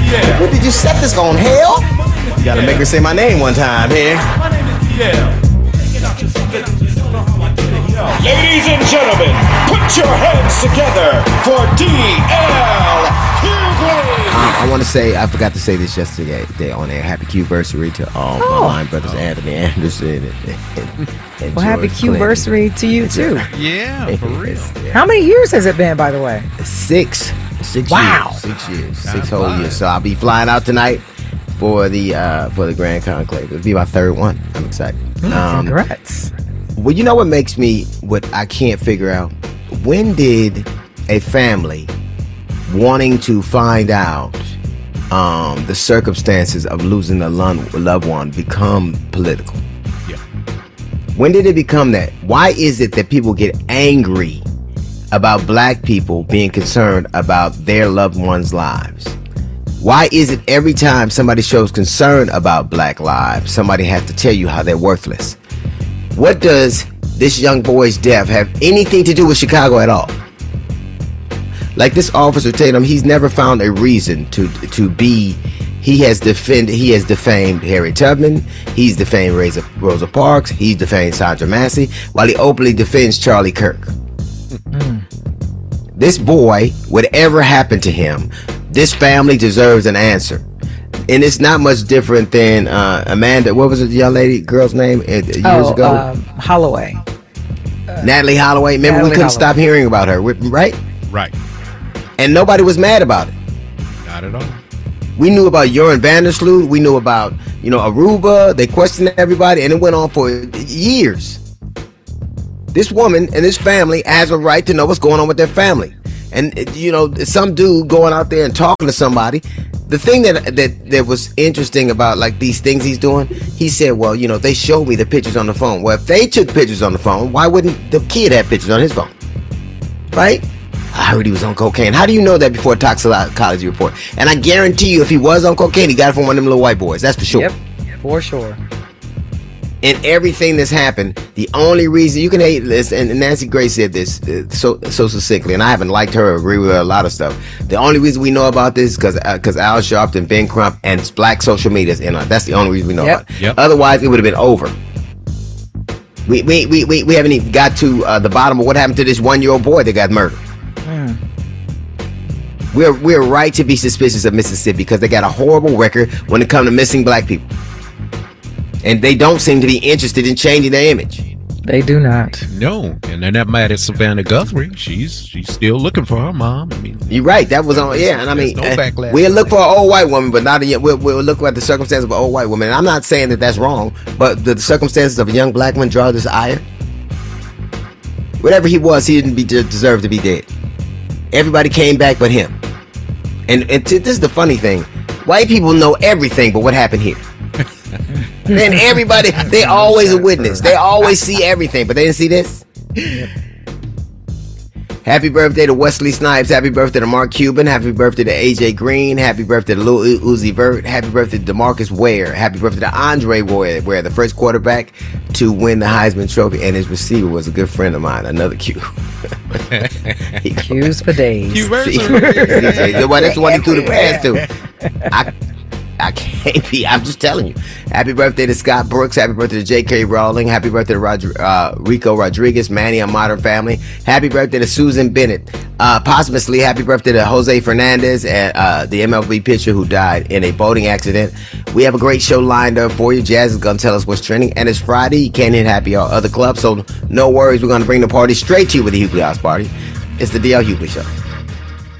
What did you set this on, hell? You gotta make her say my name one time here. Ladies and gentlemen, put your hands together for D.L. Hughley. I want to say, I forgot to say this yesterday on air. Happy Q-versary to all my line brothers, Anthony Anderson and well, happy Q-versary to you too. Yeah, for real. How many years has it been, by the way? 6 Wow. years. 6 years. 6 whole years. So I'll be flying out tonight for the Grand Conclave. It'll be my third one. I'm excited. Congrats. Well, you know what makes me, what I can't figure out? When did a family wanting to find out the circumstances of losing a loved one become political? Yeah. When did it become that? Why is it that people get angry about black people being concerned about their loved ones' lives? Why is it every time somebody shows concern about black lives, somebody has to tell you how they're worthless? What does this young boy's death have anything to do with Chicago at all? Like this Officer Tatum, he's never found a reason to be. He has defamed Harriet Tubman. He's defamed Rosa Parks. He's defamed Sandra Massey, while he openly defends Charlie Kirk. This boy, whatever happened to him, this family deserves an answer. And it's not much different than Amanda. What was the young girl's name years ago? Holloway. Natalie Holloway. Remember, we couldn't stop hearing about her, right? Right. And nobody was mad about it. Not at all. We knew about Joran Vandersloot. We knew about, Aruba. They questioned everybody, and it went on for years. This woman and this family has a right to know what's going on with their family. And, some dude going out there and talking to somebody. The thing that was interesting about like these things he's doing, he said, well, they showed me the pictures on the phone. Well, if they took pictures on the phone, why wouldn't the kid have pictures on his phone? Right? I heard he was on cocaine. How do you know that before a toxicology report? And I guarantee you, if he was on cocaine, he got it from one of them little white boys. That's for sure. Yep, for sure. And everything that's happened, the only reason you can hate this, and Nancy Grace said this so succinctly, and I haven't liked her or agree with her a lot of stuff. The only reason we know about this is because Al Sharpton, Ben Crump, and black social media is in on. That's the only reason we know about it. Yep. Otherwise, it would have been over. We haven't even got to the bottom of what happened to this 1-year-old boy that got murdered. We're right to be suspicious of Mississippi because they got a horrible record when it comes to missing black people. And they don't seem to be interested in changing their image. They do not. No, and they're not mad at Savannah Guthrie. She's still looking for her mom. I mean, you're right. That was on. Yeah, and I mean, no backlash. We'll look for an old white woman, but not we'll look at the circumstances of an old white woman. And I'm not saying that that's wrong, but the circumstances of a young black man draw this ire. Whatever he was, he didn't deserve to be dead. Everybody came back but him. And this is the funny thing: white people know everything, but what happened here? Then everybody, they always a witness. They always see everything, but they didn't see this. Happy birthday to Wesley Snipes. Happy birthday to Mark Cuban. Happy birthday to AJ Green. Happy birthday to Lil Uzi Vert. Happy birthday to DeMarcus Ware. Happy birthday to Andre Ware, the first quarterback to win the Heisman Trophy, and his receiver was a good friend of mine. Another Q. Q's for days. Well, that's the one he threw the pass to. I can't be. I'm just telling you. Happy birthday to Scott Brooks. Happy birthday to J.K. Rowling. Happy birthday to Rico Rodriguez, Manny on Modern Family. Happy birthday to Susan Bennett. Posthumously, happy birthday to Jose Fernandez, and the MLB pitcher who died in a boating accident. We have a great show lined up for you. Jazz is going to tell us what's trending, and it's Friday. You can't hit happy hour other clubs, so no worries. We're going to bring the party straight to you with the Hughley House Party. It's the D.L. Hughley Show.